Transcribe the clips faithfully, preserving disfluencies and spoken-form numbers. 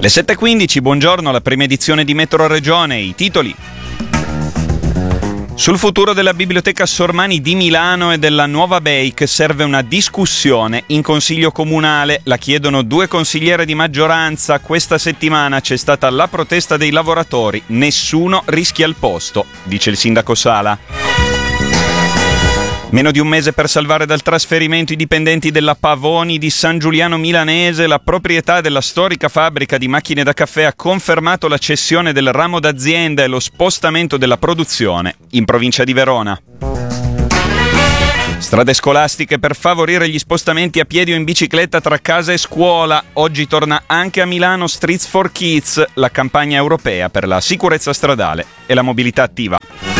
Le sette e quindici, buongiorno, la prima edizione di Metro Regione, i titoli. Sul futuro della Biblioteca Sormani di Milano e della nuova B E I C serve una discussione in Consiglio Comunale, la chiedono due consigliere di maggioranza. Questa settimana c'è stata la protesta dei lavoratori, nessuno rischia il posto, dice il sindaco Sala. Meno di un mese per salvare dal trasferimento i dipendenti della Pavoni di San Giuliano Milanese, la proprietà della storica fabbrica di macchine da caffè ha confermato la cessione del ramo d'azienda e lo spostamento della produzione in provincia di Verona. Strade scolastiche per favorire gli spostamenti a piedi o in bicicletta tra casa e scuola. Oggi torna anche a Milano Streets for Kids, la campagna europea per la sicurezza stradale e la mobilità attiva.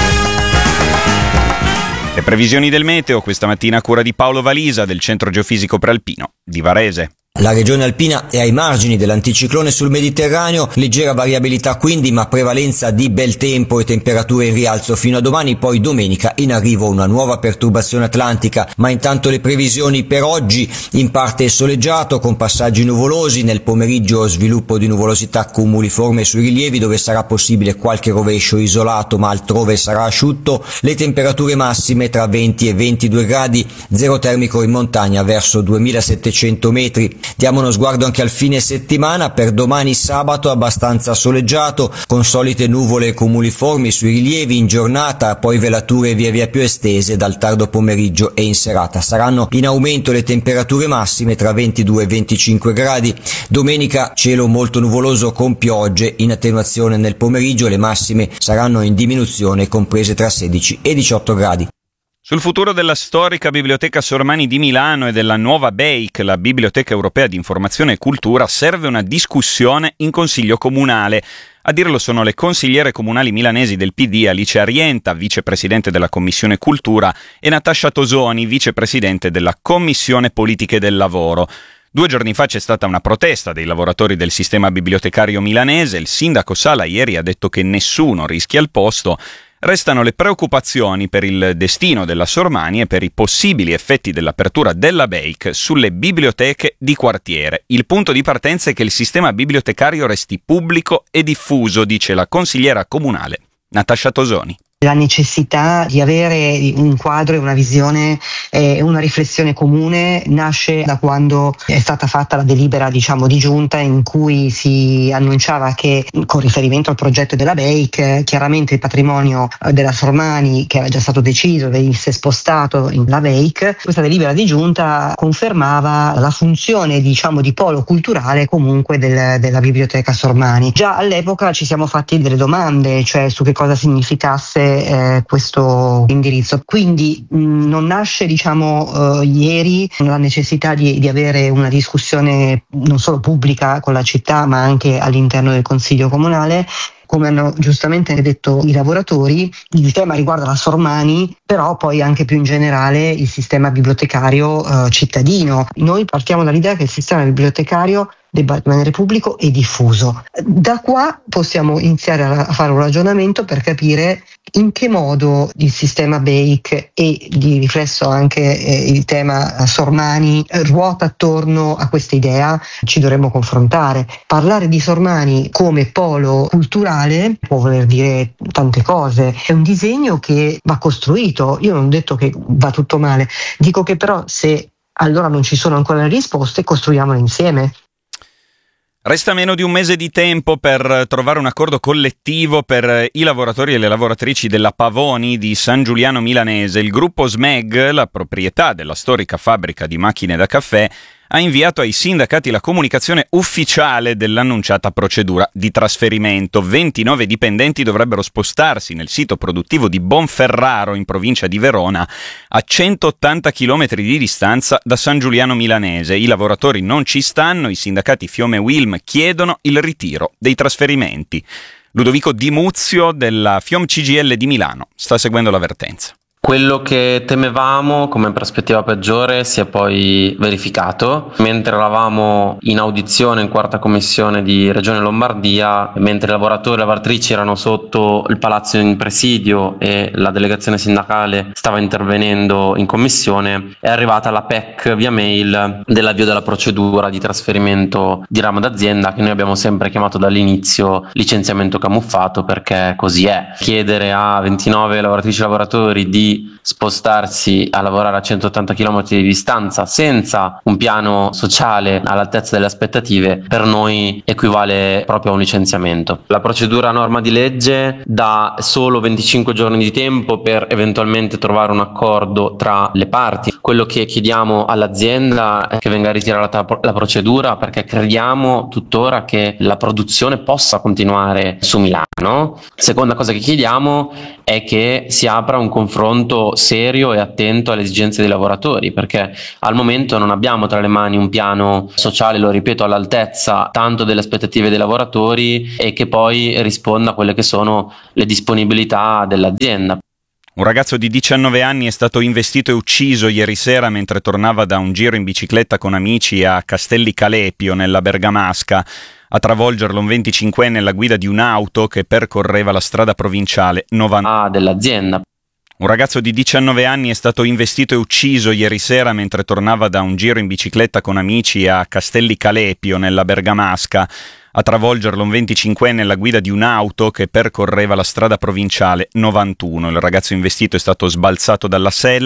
Le previsioni del meteo questa mattina a cura di Paolo Valisa del Centro Geofisico Prealpino di Varese. La regione alpina è ai margini dell'anticiclone sul Mediterraneo, leggera variabilità quindi ma prevalenza di bel tempo e temperature in rialzo fino a domani, poi domenica in arrivo una nuova perturbazione atlantica, ma intanto le previsioni per oggi: in parte soleggiato con passaggi nuvolosi, nel pomeriggio sviluppo di nuvolosità cumuliforme sui rilievi dove sarà possibile qualche rovescio isolato ma altrove sarà asciutto, le temperature massime tra venti e ventidue gradi, zero termico in montagna verso duemilasettecento metri. Diamo uno sguardo anche al fine settimana. Per domani sabato abbastanza soleggiato, con solite nuvole cumuliformi sui rilievi in giornata, poi velature via via più estese dal tardo pomeriggio e in serata. Saranno in aumento le temperature massime tra ventidue e venticinque gradi. Domenica cielo molto nuvoloso con piogge, in attenuazione nel pomeriggio, le massime saranno in diminuzione comprese tra sedici e diciotto gradi. Sul futuro della storica Biblioteca Sormani di Milano e della nuova B E I C, la Biblioteca Europea di Informazione e Cultura, serve una discussione in Consiglio Comunale. A dirlo sono le consigliere comunali milanesi del P D Alice Arienta, vicepresidente della Commissione Cultura, e Natascia Tosoni, vicepresidente della Commissione Politiche del Lavoro. Due giorni fa c'è stata una protesta dei lavoratori del sistema bibliotecario milanese. Il sindaco Sala ieri ha detto che nessuno rischia il posto. Restano le preoccupazioni per il destino della Sormani e per i possibili effetti dell'apertura della B E I C sulle biblioteche di quartiere. Il punto di partenza è che il sistema bibliotecario resti pubblico e diffuso, dice la consigliera comunale Natascia Tosoni. La necessità di avere un quadro e una visione e una riflessione comune nasce da quando è stata fatta la delibera, diciamo, di giunta, in cui si annunciava che, con riferimento al progetto della B E I C, chiaramente il patrimonio della Sormani, che era già stato deciso, venisse spostato in la B E I C. Questa delibera di giunta confermava la funzione, diciamo, di polo culturale comunque del, della biblioteca Sormani. Già all'epoca ci siamo fatti delle domande, cioè su che cosa significasse Eh, questo indirizzo. Quindi mh, non nasce, diciamo, eh, ieri la necessità di, di avere una discussione non solo pubblica con la città ma anche all'interno del Consiglio Comunale. Come hanno giustamente detto i lavoratori, il tema riguarda la Sormani, però poi anche più in generale il sistema bibliotecario eh, cittadino. Noi partiamo dall'idea che il sistema bibliotecario debba rimanere pubblico e diffuso. Da qua possiamo iniziare a fare un ragionamento per capire in che modo il sistema B E I C e di riflesso anche eh, il tema Sormani eh, ruota attorno a questa idea. Ci dovremmo confrontare. Parlare di Sormani come polo culturale può voler dire tante cose. È un disegno che va costruito. Io non ho detto che va tutto male, dico che però se allora non ci sono ancora le risposte, costruiamole insieme. Resta meno di un mese di tempo per trovare un accordo collettivo per i lavoratori e le lavoratrici della Pavoni di San Giuliano Milanese. Il gruppo S M E G, la proprietà della storica fabbrica di macchine da caffè, ha inviato ai sindacati la comunicazione ufficiale dell'annunciata procedura di trasferimento. ventinove dipendenti dovrebbero spostarsi nel sito produttivo di Bonferraro, in provincia di Verona, a centottanta chilometri di distanza da San Giuliano Milanese. I lavoratori non ci stanno, i sindacati Fiome e Wilm chiedono il ritiro dei trasferimenti. Ludovico Di Muzio della Fiom C G I L di Milano sta seguendo l'avvertenza. Quello che temevamo come prospettiva peggiore si è poi verificato. Mentre eravamo in audizione in quarta commissione di Regione Lombardia, mentre i lavoratori e lavoratrici erano sotto il palazzo in presidio e la delegazione sindacale stava intervenendo in commissione, è arrivata la P E C via mail dell'avvio della procedura di trasferimento di ramo d'azienda, che noi abbiamo sempre chiamato dall'inizio licenziamento camuffato, perché così è. Chiedere a ventinove lavoratrici e lavoratori di spostarsi a lavorare a centottanta chilometri di distanza senza un piano sociale all'altezza delle aspettative, per noi equivale proprio a un licenziamento. La procedura a norma di legge dà solo venticinque giorni di tempo per eventualmente trovare un accordo tra le parti. Quello che chiediamo all'azienda è che venga ritirata la procedura, perché crediamo tuttora che la produzione possa continuare su Milano. Seconda cosa che chiediamo è che si apra un confronto serio e attento alle esigenze dei lavoratori, perché al momento non abbiamo tra le mani un piano sociale, lo ripeto, all'altezza tanto delle aspettative dei lavoratori e che poi risponda a quelle che sono le disponibilità dell'azienda. Un ragazzo di diciannove anni è stato investito e ucciso ieri sera mentre tornava da un giro in bicicletta con amici a Castelli Calepio, nella Bergamasca. A travolgerlo un venticinquenne alla guida di un'auto che percorreva la strada provinciale novanta dell'azienda. Un ragazzo di diciannove anni è stato investito e ucciso ieri sera mentre tornava da un giro in bicicletta con amici a Castelli Calepio, nella Bergamasca. A travolgerlo un venticinquenne alla guida di un'auto che percorreva la strada provinciale novantuno. Il ragazzo investito è stato sbalzato dalla sella